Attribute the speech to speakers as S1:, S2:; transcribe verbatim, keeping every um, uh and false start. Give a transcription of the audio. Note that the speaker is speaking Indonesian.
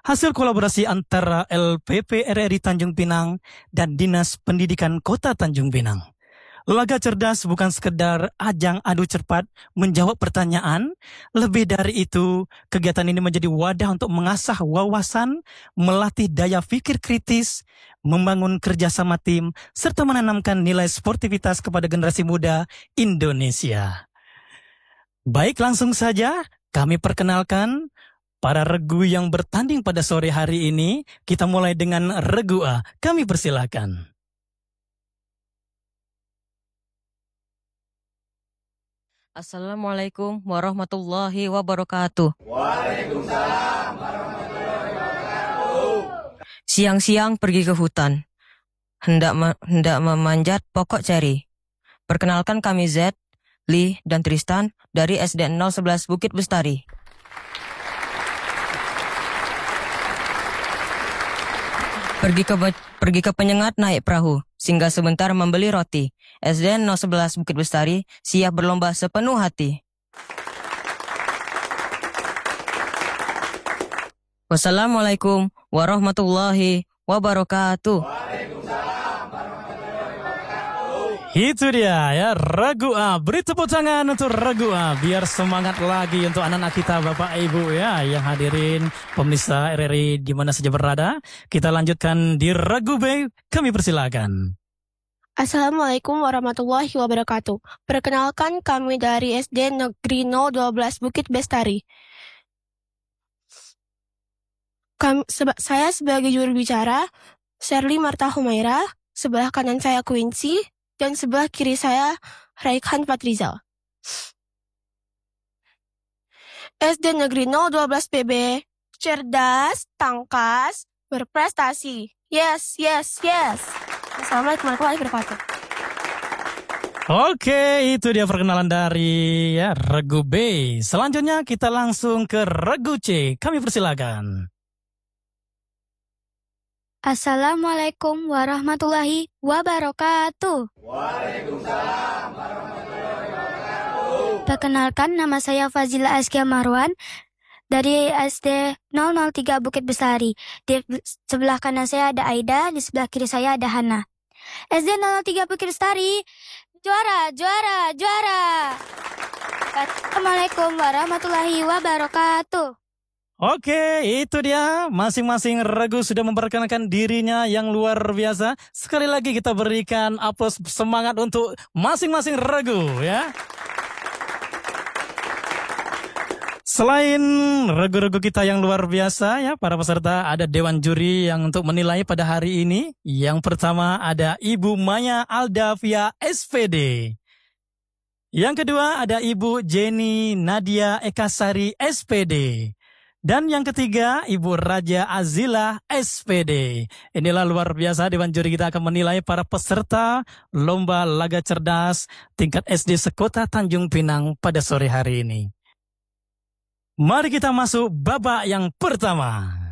S1: hasil kolaborasi antara L P P R R I Tanjung Pinang dan Dinas Pendidikan Kota Tanjung Pinang. Laga cerdas bukan sekedar ajang adu cepat menjawab pertanyaan. Lebih dari itu, kegiatan ini menjadi wadah untuk mengasah wawasan, melatih daya pikir kritis, membangun kerjasama tim, serta menanamkan nilai sportivitas kepada generasi muda Indonesia. Baik, langsung saja kami perkenalkan para regu yang bertanding pada sore hari ini. Kita mulai dengan regu A. Kami persilakan.
S2: Assalamualaikum warahmatullahi wabarakatuh.
S3: Waalaikumsalam warahmatullahi wabarakatuh.
S2: Siang-siang pergi ke hutan, hendak me- hendak memanjat pokok ceri. Perkenalkan kami Z, Lee, dan Tristan dari S D nol sebelas Bukit Bestari. Pergi ke pergi ke penyengat naik perahu, singgah sebentar membeli roti. S D nol sebelas Bukit Bestari siap berlomba sepenuh hati. Wassalamualaikum warahmatullahi wabarakatuh.
S1: Itu dia ya, regu A. Beri tepuk tangan untuk regu A biar semangat lagi untuk anak-anak kita, Bapak Ibu ya yang hadirin, pemirsa R R I di mana saja berada. Kita lanjutkan di regu B. Kami persilakan.
S4: Assalamualaikum warahmatullahi wabarakatuh. Perkenalkan kami dari S D Negeri nol satu dua Bukit Bestari. Kami, seba, saya sebagai juru bicara, Sherly Marta Humaira, sebelah kanan saya Quincy, dan sebelah kiri saya Raihan Patrizal. S D Negeri nol satu dua P B, cerdas, tangkas, berprestasi. Yes, yes, yes. Assalamualaikum warahmatullahi wabarakatuh.
S1: Oke, itu dia perkenalan dari ya regu B. Selanjutnya kita langsung ke regu C. Kami persilakan.
S5: Assalamualaikum warahmatullahi wabarakatuh.
S3: Waalaikumsalam warahmatullahi wabarakatuh.
S5: Perkenalkan, nama saya Fazila Askia Marwan dari S D nol nol tiga Bukit Bestari. Di sebelah kanan saya ada Aida, di sebelah kiri saya ada Hana. S D nol nol tiga Bukit Bestari, juara, juara, juara. Assalamualaikum warahmatullahi wabarakatuh.
S1: Oke, itu dia. Masing-masing regu sudah memperkenalkan dirinya yang luar biasa. Sekali lagi kita berikan aplaus semangat untuk masing-masing regu ya. Selain regu-regu kita yang luar biasa ya, para peserta, ada dewan juri yang untuk menilai pada hari ini. Yang pertama ada Ibu Maya Aldavia S P D. Yang kedua ada Ibu Jenny Nadia Ekasari S P D. Dan yang ketiga, Ibu Raja Azila S P D. Inilah luar biasa, dewan juri kita akan menilai para peserta Lomba Laga Cerdas tingkat S D sekota Tanjung Pinang pada sore hari ini. Mari kita masuk babak yang pertama.